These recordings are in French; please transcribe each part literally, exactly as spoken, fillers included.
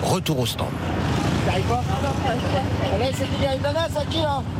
Retour au stand. T'arrives pas? Allez, c'est qu'il y a une nana, ça qui là?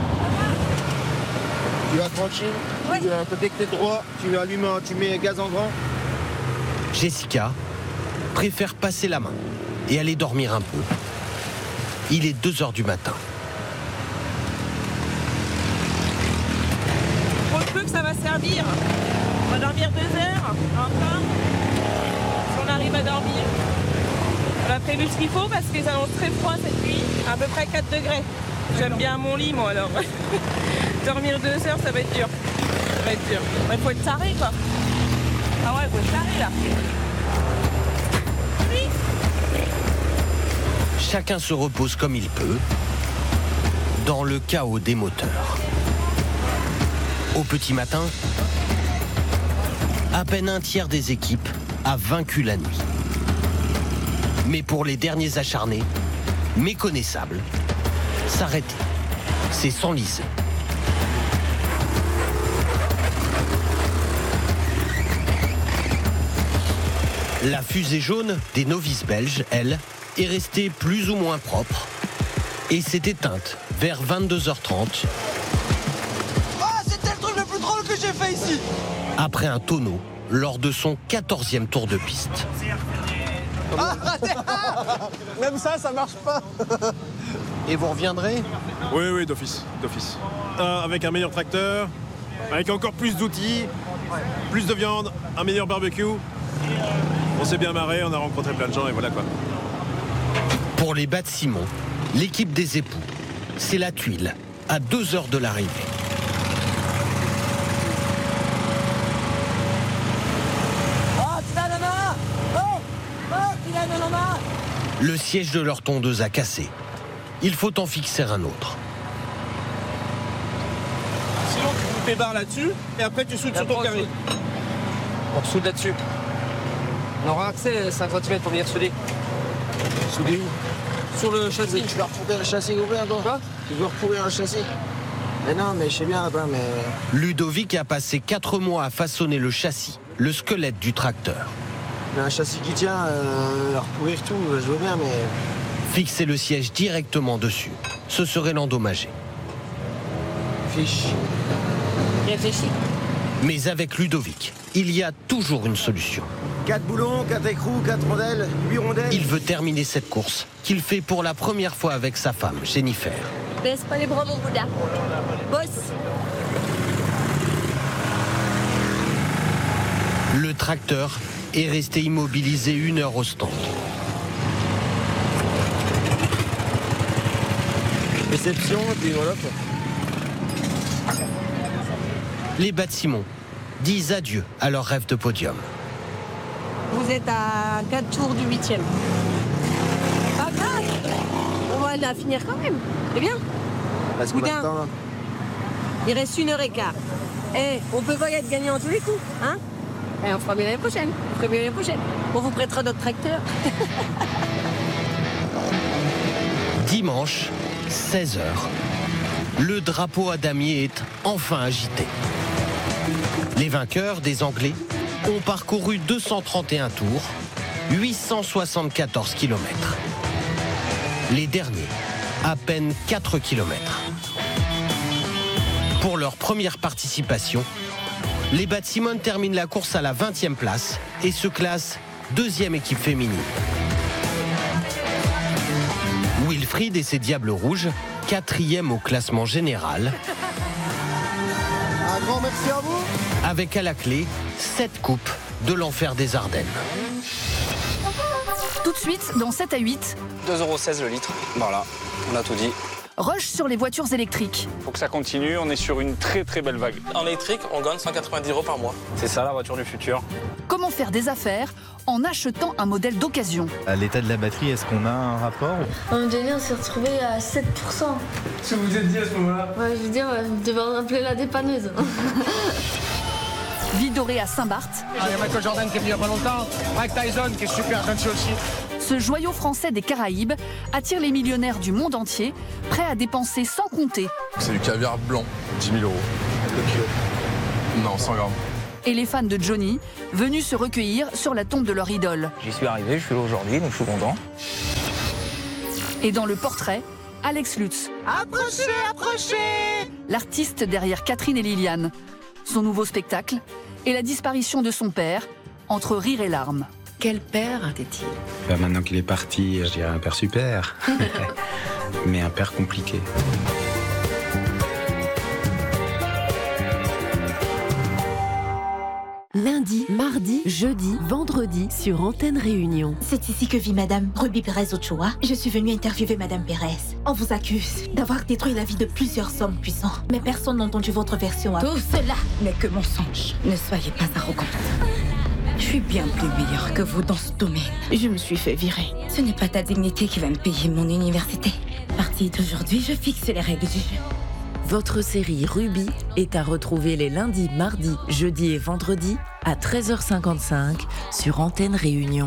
Tu vas tranquille, ouais. Tu vas dès que t'es droit, tu allumes, tu mets gaz en grand. Jessica préfère passer la main et aller dormir un peu. Il est deux heures du matin. Pour le peu que ça va servir. On va dormir deux heures, encore. Si on arrive à dormir. On a prévu ce qu'il faut parce qu'ils annoncent très froid cette nuit, à peu près quatre degrés. J'aime bien mon lit, moi, alors. Dormir deux heures, ça va être dur. Ça va être dur. Il faut être taré, quoi. Ah ouais, il faut être taré, là. Oui. Chacun se repose comme il peut, dans le chaos des moteurs. Au petit matin, à peine un tiers des équipes a vaincu la nuit. Mais pour les derniers acharnés, méconnaissables, s'arrêter, c'est s'enliser. La fusée jaune des novices belges, elle, est restée plus ou moins propre et s'est éteinte vers vingt-deux heures trente. Ah, c'était le truc le plus drôle que j'ai fait ici! Après un tonneau lors de son quatorzième tour de piste. Ah, même ça, ça marche pas. Et vous reviendrez? Oui, oui, d'office, d'office. Euh, avec un meilleur tracteur, avec encore plus d'outils, plus de viande, un meilleur barbecue. On s'est bien marré, on a rencontré plein de gens et voilà quoi. Pour les Bad Simon, l'équipe des époux, c'est la tuile, à deux heures de l'arrivée. Le siège de leur tondeuse a cassé. Il faut en fixer un autre. Sinon, tu fous tes barres là-dessus et après tu soudes sur ton carré. On soude là-dessus. On aura accès à cinq centimètres pour venir souder. Souder où? Sur le châssis. Tu vas recouvrir le châssis ouvert, toi? Quoi? Tu veux recouvrir le châssis? Mais non, mais je sais bien là-bas, mais... Ludovic a passé quatre mois à façonner le châssis, le squelette du tracteur. Mais un châssis qui tient, euh, recouvrir tout, je veux bien, mais... Fixer le siège directement dessus, ce serait l'endommager. Fiche. Réfléchis. Mais avec Ludovic, il y a toujours une solution. Quatre boulons, quatre écrous, quatre rondelles, huit rondelles. Il veut terminer cette course, qu'il fait pour la première fois avec sa femme, Jennifer. Baisse pas les bras, mon Bouddha. Bosse. Le tracteur est resté immobilisé une heure au stand. Réception, puis voilà quoi. Les Bad Simon disent adieu à leur rêve de podium. Vous êtes à quatre tours du huitième. Pas grave. On va la finir quand même. C'est bien. Parce qu'on a le temps, là. Il reste une heure et quart. Eh, on peut pas être gagnant tous les coups, hein? Et on fera bien l'année prochaine. On fera bien l'année prochaine. On vous prêtera notre tracteur. Dimanche, seize heures, le drapeau à damier est enfin agité. Les vainqueurs des Anglais ont parcouru deux cent trente et un tours, huit cent soixante-quatorze kilomètres. Les derniers, à peine quatre kilomètres. Pour leur première participation, les Bad Simon terminent la course à la vingtième place et se classent deuxième équipe féminine. Wilfried et ses Diables Rouges, quatrième au classement général. Un grand merci à vous. Avec à la clé, sept coupes de l'enfer des Ardennes. Tout de suite, dans sept à huit. deux euros seize le litre. Voilà, on a tout dit. Rush sur les voitures électriques. Faut que ça continue, on est sur une très très belle vague. En électrique, on gagne cent quatre-vingt-dix euros par mois. C'est ça la voiture du futur. Comment faire des affaires en achetant un modèle d'occasion? À l'état de la batterie, est-ce qu'on a un rapport? À un moment donné, on s'est retrouvé à sept pour cent. Ce que vous vous êtes dit à ce moment-là? Ouais, je veux dire, je devais en appeler la dépanneuse. Vie dorée à Saint-Barth. Il y a Michael Jordan qui est venu il n'y a pas longtemps. Mike Tyson qui est super gentil aussi. Ce joyau français des Caraïbes attire les millionnaires du monde entier, prêts à dépenser sans compter. C'est du caviar blanc, dix mille euros. Le kilo. Non, cent grammes. Et les fans de Johnny, venus se recueillir sur la tombe de leur idole. J'y suis arrivé, je suis là aujourd'hui, donc je suis content. Et dans le portrait, Alex Lutz. Approchez, approchez! L'artiste derrière Catherine et Liliane. Son nouveau spectacle et la disparition de son père, entre rire et larmes. Quel père était-il? Bah maintenant qu'il est parti, je dirais un père super. Mais un père compliqué. Lundi, mardi, jeudi, vendredi sur Antenne Réunion. C'est ici que vit Madame Ruby Pérez Ochoa. Je suis venue interviewer Madame Pérez. On vous accuse d'avoir détruit la vie de plusieurs hommes puissants. Mais personne n'a entendu votre version. Tout cela n'est que mensonge. Ne soyez pas arrogante. Je suis bien plus meilleure que vous dans ce domaine. Je me suis fait virer. Ce n'est pas ta dignité qui va me payer mon université. À partir d'aujourd'hui, je fixe les règles du jeu. Votre série Ruby est à retrouver les lundis, mardis, jeudis et vendredis à treize heures cinquante-cinq sur Antenne Réunion.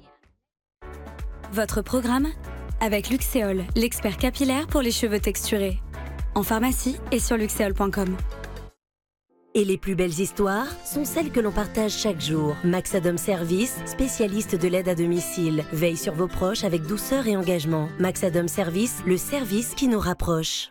Votre programme avec Luxéol, l'expert capillaire pour les cheveux texturés. En pharmacie et sur luxéol point com. Et les plus belles histoires sont celles que l'on partage chaque jour. Maxadom Service, spécialiste de l'aide à domicile, veille sur vos proches avec douceur et engagement. Maxadom Service, le service qui nous rapproche.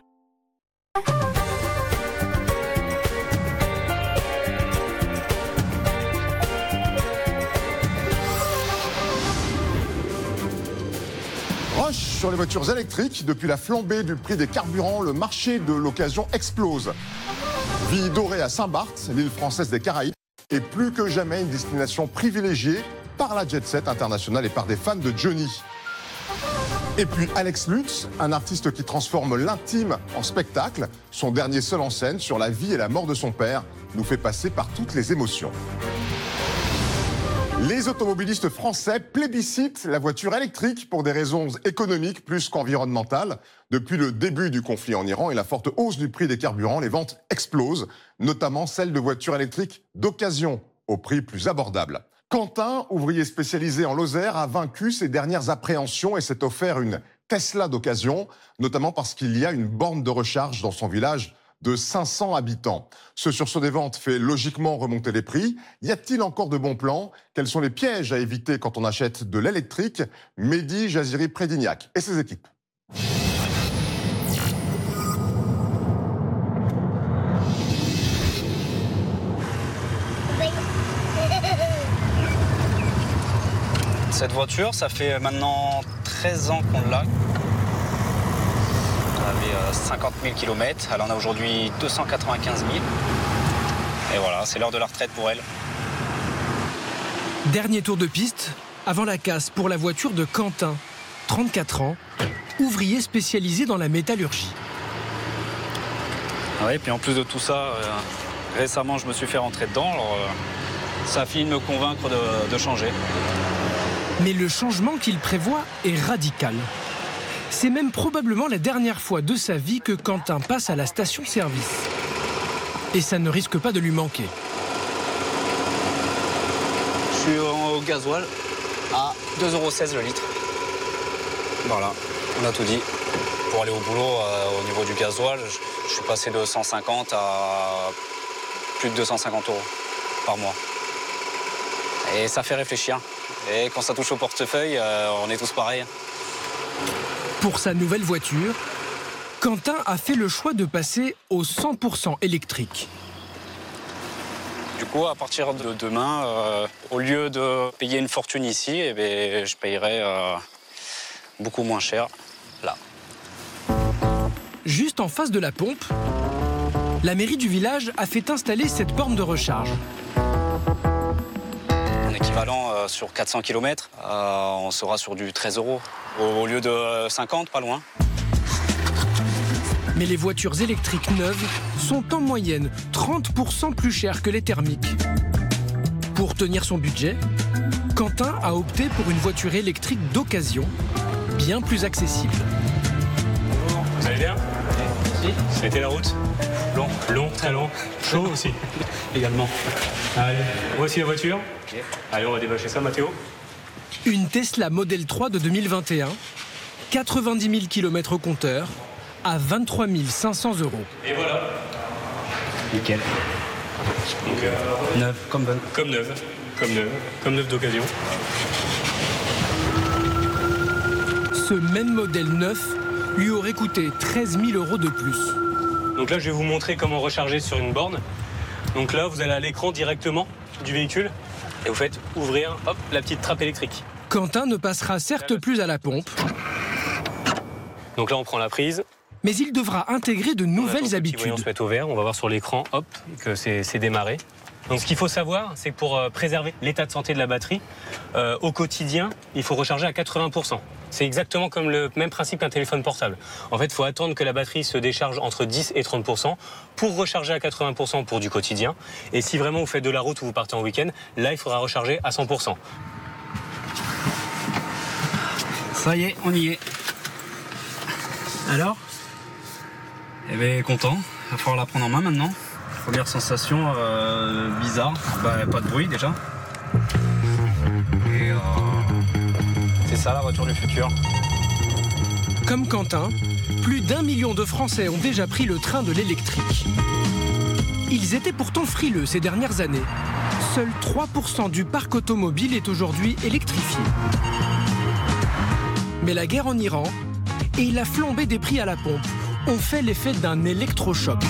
Rush sur les voitures électriques. Depuis la flambée du prix des carburants, le marché de l'occasion explose. Vie dorée à Saint-Barth, l'île française des Caraïbes, est plus que jamais une destination privilégiée par la jet-set internationale et par des fans de Johnny. Et puis Alex Lutz, un artiste qui transforme l'intime en spectacle. Son dernier seul en scène sur la vie et la mort de son père nous fait passer par toutes les émotions. Les automobilistes français plébiscitent la voiture électrique pour des raisons économiques plus qu'environnementales. Depuis le début du conflit en Iran et la forte hausse du prix des carburants, les ventes explosent, notamment celles de voitures électriques d'occasion, au prix plus abordable. Quentin, ouvrier spécialisé en Lozère, a vaincu ses dernières appréhensions et s'est offert une Tesla d'occasion, notamment parce qu'il y a une borne de recharge dans son village de cinq cents habitants. Ce sursaut des ventes fait logiquement remonter les prix. Y a-t-il encore de bons plans? Quels sont les pièges à éviter quand on achète de l'électrique? Mehdi Jaziri Prédignac et ses équipes. Cette voiture, ça fait maintenant treize ans qu'on l'a. Elle avait cinquante mille kilomètres, elle en a aujourd'hui deux cent quatre-vingt-quinze mille. Et voilà, c'est l'heure de la retraite pour elle. Dernier tour de piste, avant la casse pour la voiture de Quentin, trente-quatre ans, ouvrier spécialisé dans la métallurgie. Oui, puis en plus de tout ça, euh, récemment je me suis fait rentrer dedans, alors euh, ça a fini de me convaincre de, de changer. Mais le changement qu'il prévoit est radical. C'est même probablement la dernière fois de sa vie que Quentin passe à la station-service. Et ça ne risque pas de lui manquer. Je suis au gasoil à deux euros seize le litre. Voilà, on a tout dit. Pour aller au boulot, euh, au niveau du gasoil, je, je suis passé de cent cinquante à plus de deux cent cinquante euros par mois. Et ça fait réfléchir. Et quand ça touche au portefeuille, euh, on est tous pareils. Pour sa nouvelle voiture, Quentin a fait le choix de passer au cent pour cent électrique. Du coup, à partir de demain, euh, au lieu de payer une fortune ici, eh bien, je payerai euh, beaucoup moins cher là. Juste en face de la pompe, la mairie du village a fait installer cette borne de recharge. En équivalent euh, sur quatre cents kilomètres, euh, on sera sur du treize euros. Au, au lieu de cinquante, pas loin. Mais les voitures électriques neuves sont en moyenne trente pour cent plus chères que les thermiques. Pour tenir son budget, Quentin a opté pour une voiture électrique d'occasion, bien plus accessible. Bonjour, vous allez bien? Oui. Ça a été la route? Long, long, très long. Chaud aussi, également. Allez, voici la voiture. Okay. Allez, on va débâcher ça, Mathéo. Une Tesla Model trois de deux mille vingt et un, quatre-vingt-dix mille kilomètres au compteur, à vingt-trois mille cinq cents euros. Et voilà. Nickel. Donc, euh, neuf, comme bonne. Comme neuf, comme neuf, comme neuf d'occasion. Ce même modèle neuf lui aurait coûté treize mille euros de plus. Donc là, je vais vous montrer comment recharger sur une borne. Donc là, vous allez à l'écran directement du véhicule et vous faites ouvrir hop, la petite trappe électrique. Quentin ne passera certes plus à la pompe. Donc là, on prend la prise. Mais il devra intégrer de nouvelles habitudes. On se met au vert, on va voir sur l'écran, hop, que c'est démarré. Donc ce qu'il faut savoir, c'est que pour euh, préserver l'état de santé de la batterie, euh, au quotidien, il faut recharger à quatre-vingts pour cent. C'est exactement comme le même principe qu'un téléphone portable. En fait, il faut attendre que la batterie se décharge entre dix et trente pour cent pour recharger à quatre-vingts pour cent pour du quotidien. Et si vraiment vous faites de la route ou vous partez en week-end, là, il faudra recharger à cent pour cent. Ça y est, on y est. Alors ? Eh bien, content. Il va falloir la prendre en main maintenant. Première sensation euh, bizarre. Bah, pas de bruit déjà. Et euh, c'est ça la voiture du futur. Comme Quentin, plus d'un million de Français ont déjà pris le train de l'électrique. Ils étaient pourtant frileux ces dernières années. Seuls trois pour cent du parc automobile est aujourd'hui électrifié. Mais la guerre en Iran et la flambée des prix à la pompe ont fait l'effet d'un électrochoc.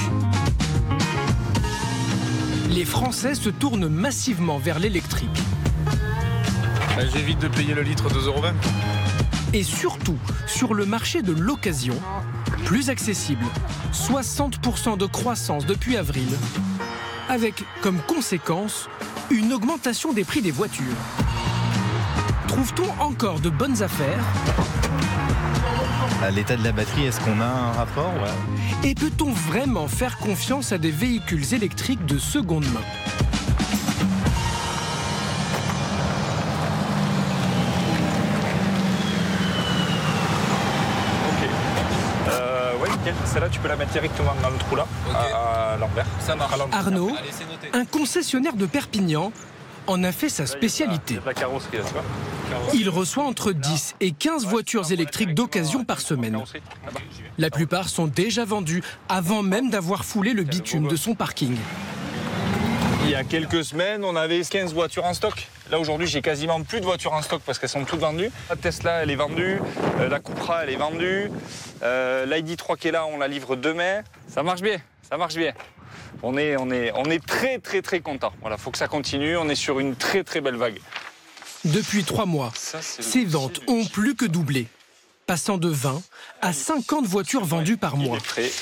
Les Français se tournent massivement vers l'électrique. J'évite de payer le litre deux euros vingt. Et surtout, sur le marché de l'occasion, plus accessible, soixante pour cent de croissance depuis avril, avec comme conséquence une augmentation des prix des voitures. Trouve-t-on encore de bonnes affaires ? À l'état de la batterie, est-ce qu'on a un rapport? Ouais. Et peut-on vraiment faire confiance à des véhicules électriques de seconde main? Ok. Euh, ouais, nickel. Celle-là, tu peux la mettre directement dans le trou là, okay. à, à l'envers. Ça marche. Arnaud, un concessionnaire de Perpignan, en a fait sa spécialité. Il reçoit entre dix et quinze voitures électriques d'occasion par semaine. La plupart sont déjà vendues avant même d'avoir foulé le bitume de son parking. Il y a quelques semaines, on avait quinze voitures en stock. Là, aujourd'hui, j'ai quasiment plus de voitures en stock parce qu'elles sont toutes vendues. La Tesla, elle est vendue. Euh, la Cupra, elle est vendue. Euh, L'I D trois qui est là, on la livre demain. Ça marche bien, ça marche bien. On est, on est, on est très, très, très content. Voilà, faut que ça continue. On est sur une très, très belle vague. Depuis trois mois, ça, ces ventes ont plus que doublé, passant de vingt à cinquante voitures vendues par mois.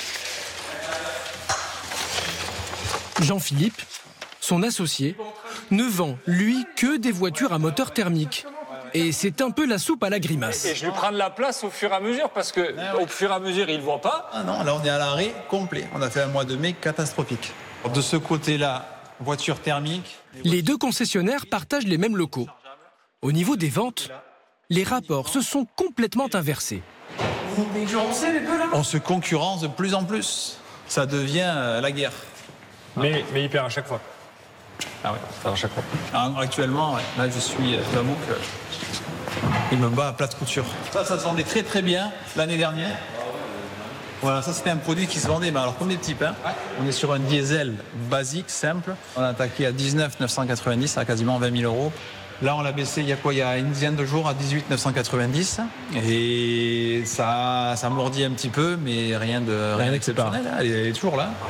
Jean-Philippe, son associé, ne vend, lui, que des voitures à moteur thermique. Et c'est un peu la soupe à la grimace. Et je lui prends de la place au fur et à mesure, parce qu'au ah oui. fur et à mesure, il ne voit pas. Ah non, là, on est à l'arrêt complet. On a fait un mois de mai catastrophique. De ce côté-là, voiture thermique. Les deux concessionnaires partagent les mêmes locaux. Au niveau des ventes, les rapports se sont complètement inversés. Vous concurrencez les deux là ? On se concurrence de plus en plus. Ça devient euh, la guerre. Mais, mais il perd à chaque fois. Ah ouais, il perd à chaque fois. Alors, actuellement, ouais, là je suis, euh, j'avoue que il me bat à plate couture. Ça, ça se vendait très très bien l'année dernière. Voilà, ça c'était un produit qui se vendait, mais alors comme des petits pains. On est sur un diesel basique, simple. On a attaqué à dix-neuf neuf cent quatre-vingt-dix, à quasiment vingt mille euros. Là, on l'a baissé il y a quoi? Il y a une dizaine de jours à dix-huit neuf cent quatre-vingt-dix. Et ça, ça mordit un petit peu, mais rien de rien d'exceptionnel. Elle, elle est toujours là.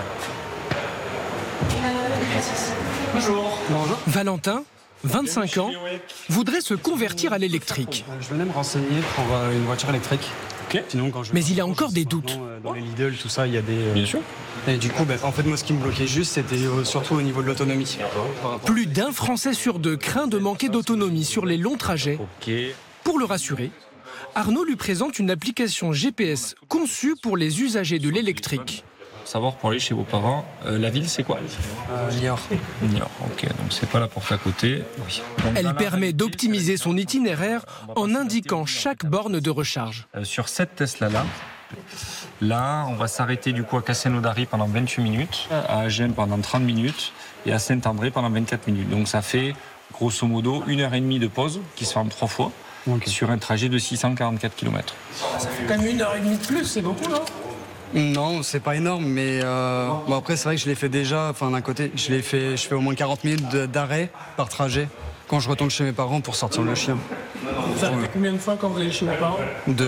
Bonjour. Bonjour. Valentin, vingt-cinq ans, voudrait se convertir à l'électrique. Je venais me renseigner pour une voiture électrique. Okay. Sinon, quand je mais il a encore des doutes. Dans les Lidl, tout ça, il y a des... Bien sûr. Et du coup, ben, en fait, moi, ce qui me bloquait juste, c'était surtout au niveau de l'autonomie. Plus d'un Français sur deux craint de manquer d'autonomie sur les longs trajets. Okay. Pour le rassurer, Arnaud lui présente une application G P S conçue pour les usagers de l'électrique. Savoir pour aller chez vos parents, euh, la ville c'est quoi? euh, Niort. Niort, ok, donc c'est pas la porte à côté. Oui. Donc, elle permet d'optimiser son itinéraire en indiquant chaque borne de recharge. Euh, sur cette Tesla là, là on va s'arrêter du coup à Castelnaudary pendant vingt-huit minutes, à Agen pendant trente minutes et à Saint-André pendant vingt-quatre minutes. Donc ça fait grosso modo une heure et demie de pause qui se fait en trois fois okay. sur un trajet de six cent quarante-quatre kilomètres. Ça fait quand même une heure et demie de plus, c'est beaucoup non? Non, c'est pas énorme, mais euh, bon après c'est vrai que je l'ai fait déjà. Enfin d'un côté, je l'ai fait, je fais au moins quarante minutes d'arrêt par trajet quand je retourne chez mes parents pour sortir le chien. Vous avez fait combien de fois quand vous allez chez vos parents? Deux.